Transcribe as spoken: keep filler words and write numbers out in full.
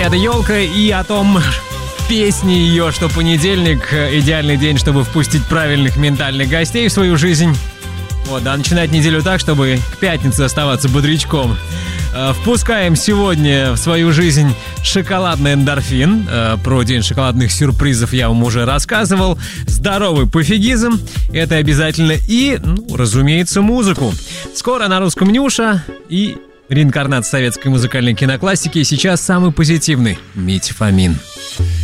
Это елка, и о том, песни ее, что понедельник идеальный день, чтобы впустить правильных ментальных гостей в свою жизнь. Вот, да, начинать неделю так, чтобы к пятнице оставаться бодрячком. Впускаем сегодня в свою жизнь шоколадный эндорфин. Про день шоколадных сюрпризов я вам уже рассказывал. Здоровый пофигизм, это обязательно. И, ну, разумеется, музыку. Скоро на русском Нюша и реинкарнация советской музыкальной киноклассики. И сейчас самый позитивный Митя Фомин.